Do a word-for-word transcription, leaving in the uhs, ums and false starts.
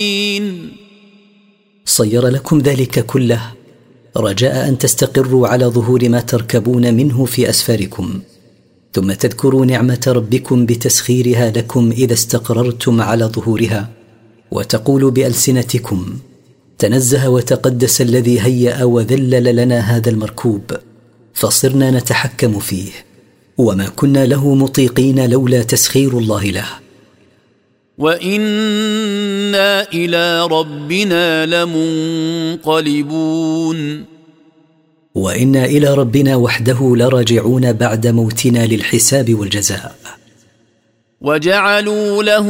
صير لكم ذلك كله رجاء أن تستقروا على ظهور ما تركبون منه في أسفاركم، ثم تذكروا نعمة ربكم بتسخيرها لكم إذا استقررتم على ظهورها، وتقولوا بألسنتكم: تنزه وتقدس الذي هيأ وذلل لنا هذا المركوب فصرنا نتحكم فيه، وما كنا له مطيقين لولا تسخير الله له. وإنا إلى ربنا لمنقلبون. وإنا إلى ربنا وحده لراجعون بعد موتنا للحساب والجزاء. وجعلوا له